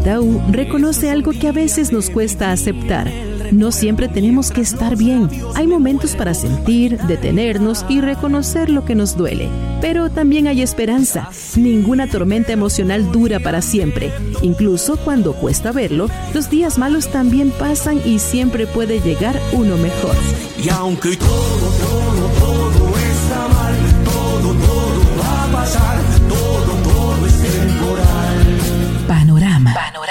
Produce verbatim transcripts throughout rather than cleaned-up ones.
Z U reconoce algo que a veces nos cuesta aceptar. No siempre tenemos que estar bien. Hay momentos para sentir, detenernos y reconocer lo que nos duele. Pero también hay esperanza. Ninguna tormenta emocional dura para siempre. Incluso cuando cuesta verlo, los días malos también pasan y siempre puede llegar uno mejor. Y aunque todo, todo, todo está mal, todo, todo va a pasar, todo, todo es temporal. Panorama. Panorama.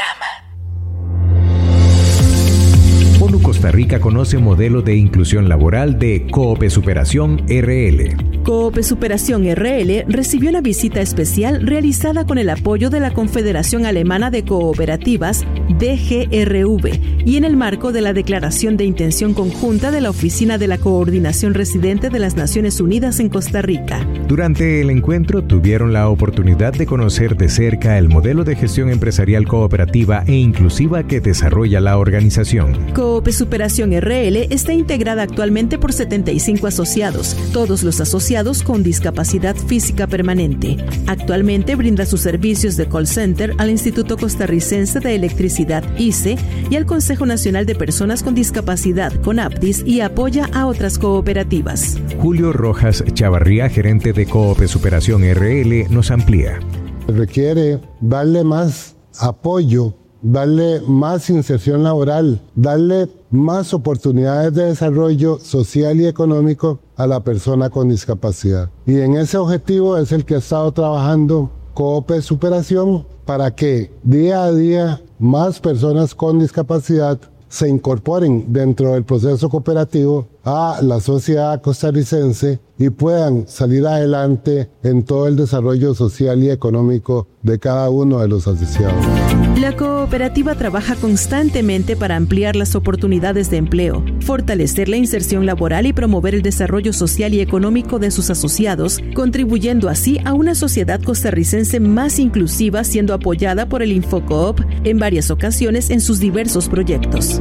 ONU Costa Rica conoce modelo de inclusión laboral de Coope Superación R L. Coope Superación R L recibió una visita especial realizada con el apoyo de la Confederación Alemana de Cooperativas, D G R V, y en el marco de la Declaración de Intención Conjunta de la Oficina de la Coordinación Residente de las Naciones Unidas en Costa Rica. Durante el encuentro tuvieron la oportunidad de conocer de cerca el modelo de gestión empresarial cooperativa e inclusiva que desarrolla la organización. Coope Superación R L está integrada actualmente por setenta y cinco asociados, todos los asociados con discapacidad física permanente. Actualmente brinda sus servicios de call center al Instituto Costarricense de Electricidad I C E y al Consejo Nacional de Personas con Discapacidad CONAPDIS y apoya a otras cooperativas. Julio Rojas Chavarría, gerente de Coope Superación R L, nos amplía. Requiere darle más apoyo, darle más inserción laboral, darle más oportunidades de desarrollo social y económico a la persona con discapacidad. Y en ese objetivo es el que ha estado trabajando Coope Superación para que día a día más personas con discapacidad se incorporen dentro del proceso cooperativo a la sociedad costarricense y puedan salir adelante en todo el desarrollo social y económico de cada uno de los asociados. La cooperativa trabaja constantemente para ampliar las oportunidades de empleo, fortalecer la inserción laboral y promover el desarrollo social y económico de sus asociados, contribuyendo así a una sociedad costarricense más inclusiva, siendo apoyada por el Infocoop en varias ocasiones en sus diversos proyectos.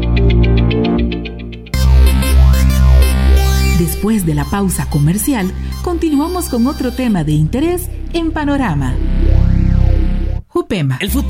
Después de la pausa comercial, continuamos con otro tema de interés en Panorama. Jupema. El futuro